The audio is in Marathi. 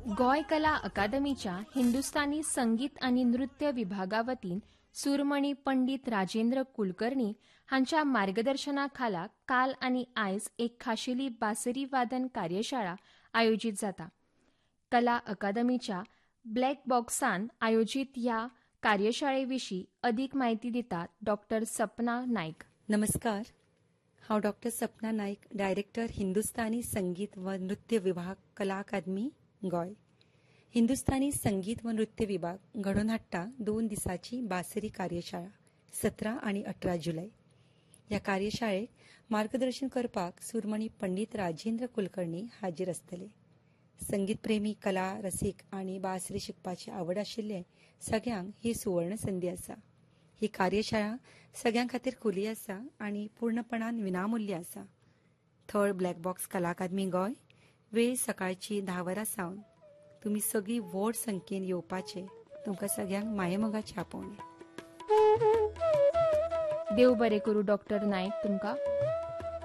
गोय कला अकादमीच्या हिंदुस्थानी संगीत आणि नृत्य विभागा वतीन सुरमणी पंडित राजेंद्र कुलकर्णी हांच्या मार्गदर्शनाखाला काल आणि आयज एक खाशेली बासरी वादन कार्यशाळा आयोजित जाता. कला अकादमीच्या ब्लॅक बॉक्सान आयोजित ह्या कार्यशाळेविशीं अदीक माहिती दितात डॉ. सपना नाईक. नमस्कार, हांव डॉ. सपना नाईक, डायरेक्टर हिंदुस्थानी संगीत व नृत्य विभाग कला अकादमी गोय. हिंदुस्थानी संगीत व नृत्य विभाग घडोवन हाडटा 2 दिसाची बासरी कार्यशाळा 17 आणि 18 जुलय. ह्या कार्यशाळेक मार्गदर्शन करपाक सुरमणी पंडित राजेंद्र कुलकर्णी हाजीर आसतले. संगीत प्रेमी, कला रसीक आणि बासरी शिकपाची आवड आशिल्ले सगळ्यांक ही सुवर्ण संधी आसा. ही कार्यशाळा सगळ्यां खातीर खुली आसा आणि पूर्णपणान विनामूल्य आसा. थळ ब्लॅक बॉक्स कला अकादमी गोय. वेळ सकाळची 10 वरां सावन. तुमी सगळीं व्हड संख्येन येवपाचे. तुमकां सगळ्यांक मायेमोगाची आपोवणी. देव बरें करूं डॉ. नाईक तुमकां.